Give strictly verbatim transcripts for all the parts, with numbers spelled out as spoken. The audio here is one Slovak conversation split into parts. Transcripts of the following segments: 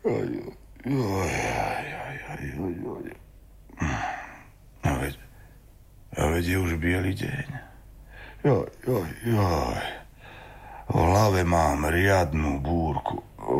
Joj, joj, joj, joj, joj. No veď, a veď je už biely deň. Joj, joj, joj. V hlave mám riadnu búrku.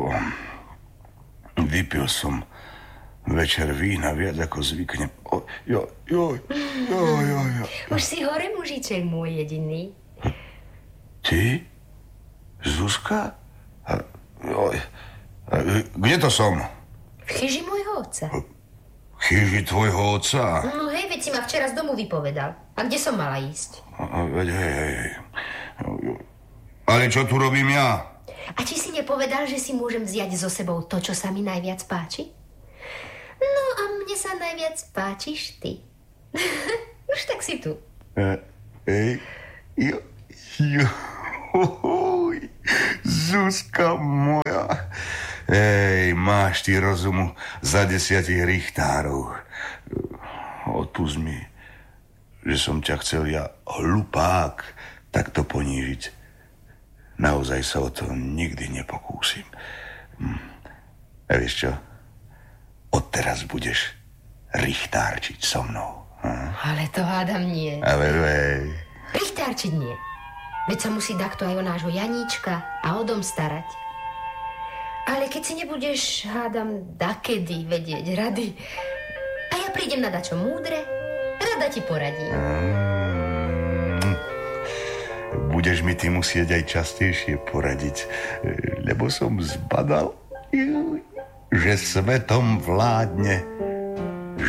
Vypil som večer vína viac ako zvyknem. Joj, joj, joj, joj, joj. Už si hore, mužiček môj jediný. Ty? Zuzka? A, joj. A, kde to som? V chyži môjho otca. V chyži tvojho otca? No hej, veď si ma včera z domu vypovedal. A kde som mala ísť? A, veď hej, hej, hej. Ale čo tu robím ja? A či si nepovedal, že si môžem vziať so sebou to, čo sa mi najviac páči? No a mne sa najviac páčiš ty. Už tak si tu. Ej, jo, jo, Zuzka moja. Ej, máš ty rozumu za desiatich richtárov. Odpusť mi, že som ťa chcel ja, hlupák, takto ponížiť. Naozaj sa o to nikdy nepokúsim. A vieš čo? Odteraz budeš richtárčiť so mnou. Hm? Ale to hádam nie. A veď, vej. Richtárčiť nie. Veď sa musí takto aj o nášho Janíčka a o dom starať. Ale keď si nebudeš, hádam, dakedy vedieť rady, a ja prídem na dačo múdre, rada ti poradím. Mm, budeš mi ty musieť aj častejšie poradiť, lebo som zbadal, že svetom vládne